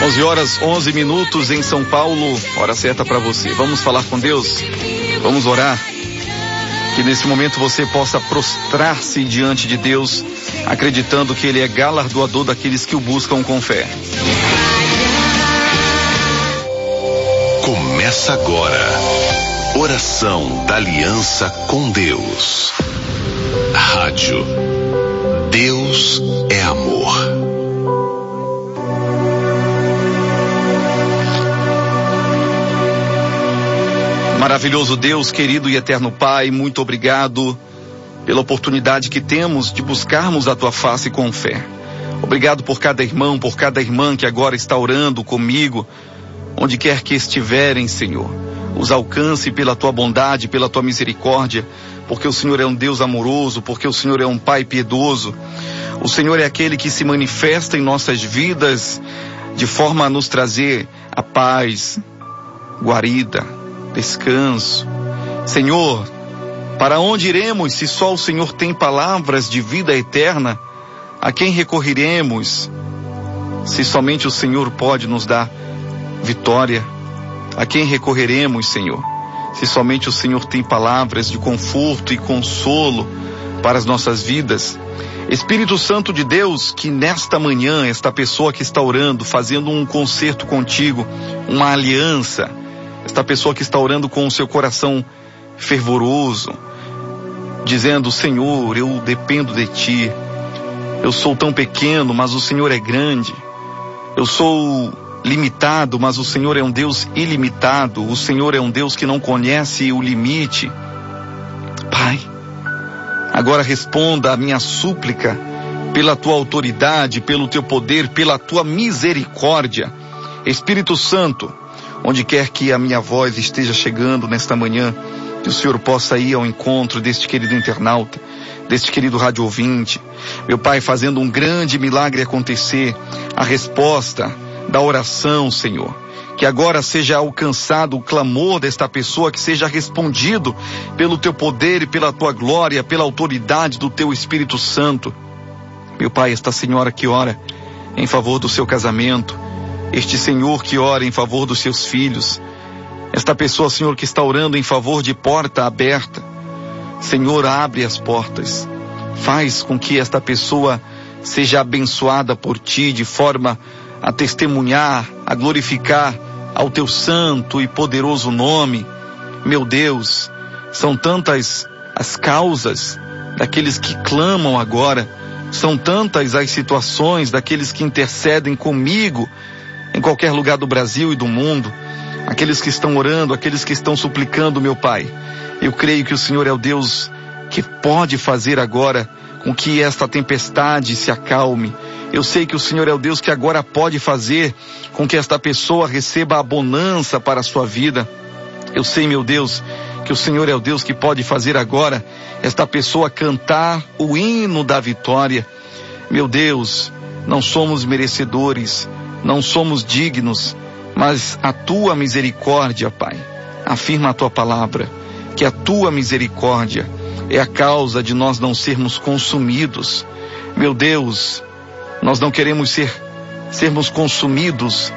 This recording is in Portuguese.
11h11 em São Paulo, hora certa para você. Vamos falar com Deus, vamos orar. Que nesse momento você possa prostrar-se diante de Deus, acreditando que Ele é galardoador daqueles que o buscam com fé. Começa agora, oração da aliança com Deus. Rádio Deus é amor. Maravilhoso Deus, querido e eterno Pai, muito obrigado pela oportunidade que temos de buscarmos a Tua face com fé. Obrigado por cada irmão, por cada irmã que agora está orando comigo, onde quer que estiverem, Senhor. Os alcance pela Tua bondade, pela Tua misericórdia, porque o Senhor é um Deus amoroso, porque o Senhor é um Pai piedoso. O Senhor é aquele que se manifesta em nossas vidas de forma a nos trazer a paz, guarida, descanso. Senhor, para onde iremos se só o Senhor tem palavras de vida eterna? A quem recorreremos se somente o Senhor pode nos dar vitória? A quem recorreremos, Senhor, se somente o Senhor tem palavras de conforto e consolo para as nossas vidas? Espírito Santo de Deus, que nesta manhã, esta pessoa que está orando, fazendo um concerto contigo, uma aliança, esta pessoa que está orando com o seu coração fervoroso, dizendo: Senhor, eu dependo de Ti, eu sou tão pequeno, mas o Senhor é grande, eu sou limitado, mas o Senhor é um Deus ilimitado, o Senhor é um Deus que não conhece o limite. Pai, agora responda a minha súplica pela Tua autoridade, pelo Teu poder, pela Tua misericórdia. Espírito Santo, onde quer que a minha voz esteja chegando nesta manhã, que o Senhor possa ir ao encontro deste querido internauta, deste querido rádio ouvinte, meu Pai, fazendo um grande milagre acontecer, a resposta da oração, Senhor, que agora seja alcançado o clamor desta pessoa, que seja respondido pelo Teu poder e pela Tua glória, pela autoridade do Teu Espírito Santo. Meu Pai, esta senhora que ora em favor do seu casamento, este Senhor que ora em favor dos seus filhos, esta pessoa, Senhor, que está orando em favor de porta aberta, Senhor, abre as portas, faz com que esta pessoa seja abençoada por Ti, de forma a testemunhar, a glorificar ao Teu santo e poderoso nome. Meu Deus, são tantas as causas daqueles que clamam agora, são tantas as situações daqueles que intercedem comigo em qualquer lugar do Brasil e do mundo, aqueles que estão orando, aqueles que estão suplicando, meu Pai. Eu creio que o Senhor é o Deus que pode fazer agora com que esta tempestade se acalme. Eu sei que o Senhor é o Deus que agora pode fazer com que esta pessoa receba a bonança para a sua vida. Eu sei, meu Deus, que o Senhor é o Deus que pode fazer agora esta pessoa cantar o hino da vitória. Meu Deus, não somos merecedores, não somos dignos, mas a Tua misericórdia, Pai, afirma a Tua palavra, que a Tua misericórdia é a causa de nós não sermos consumidos. Meu Deus, nós não queremos sermos consumidos